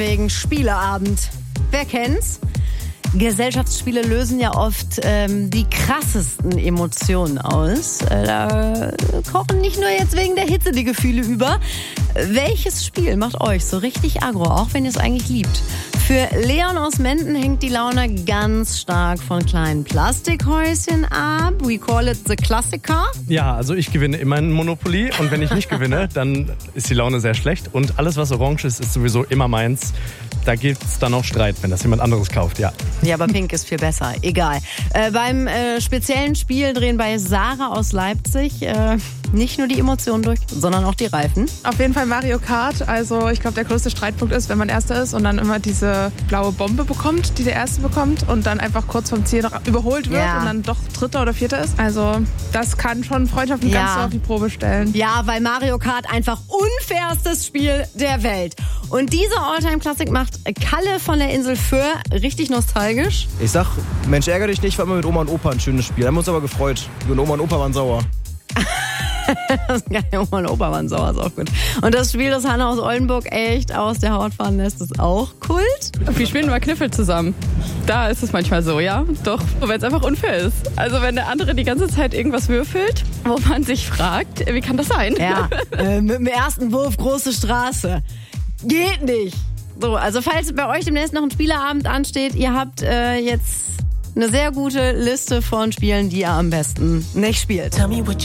Wegen Spieleabend. Wer kennt's? Gesellschaftsspiele lösen ja oft die krassesten Emotionen aus. Da kochen nicht nur jetzt wegen der Hitze die Gefühle über. Welches Spiel macht euch so richtig aggro, auch wenn ihr es eigentlich liebt? Für Leon aus Menden hängt die Laune ganz stark von kleinen Plastikhäuschen ab. We call it the Klassiker. Ja, also ich gewinne immer in Monopoly und wenn ich nicht gewinne, dann ist die Laune sehr schlecht. Und alles, was orange ist, ist sowieso immer meins. Da gibt's dann auch Streit, wenn das jemand anderes kauft, ja. Ja, aber pink ist viel besser. Egal. Beim speziellen Spiel drehen bei Sarah aus Leipzig nicht nur die Emotionen durch, sondern auch die Reifen. Auf jeden Fall Mario Kart. Also ich glaube, der größte Streitpunkt ist, wenn man Erster ist und dann immer diese blaue Bombe bekommt, die der Erste bekommt und dann einfach kurz vom Ziel noch überholt wird und dann doch Dritter oder Vierter ist. Also das kann schon Freundschaften ganz so auf die Probe stellen. Ja, weil Mario Kart einfach unfairstes Spiel der Welt. Und diese Alltime-Klassik macht Kalle von der Insel Föhr richtig nostalgisch. Ich sag, Mensch, ärgere dich nicht, war immer mit Oma und Opa ein schönes Spiel. Da haben wir uns aber gefreut. Und Oma und Opa waren sauer. Das ist geil, Oma und Opa waren sauer, ist auch gut. Und das Spiel, das Hanna aus Oldenburg echt aus der Haut fahren lässt, ist auch Kult. Wir spielen immer Kniffel zusammen. Da ist es manchmal so, ja. Doch, weil es einfach unfair ist. Also wenn der andere die ganze Zeit irgendwas würfelt, wo man sich fragt, wie kann das sein? Ja, mit dem ersten Wurf große Straße. Geht nicht. So, also falls bei euch demnächst noch ein Spieleabend ansteht, ihr habt jetzt eine sehr gute Liste von Spielen, die ihr am besten nicht spielt.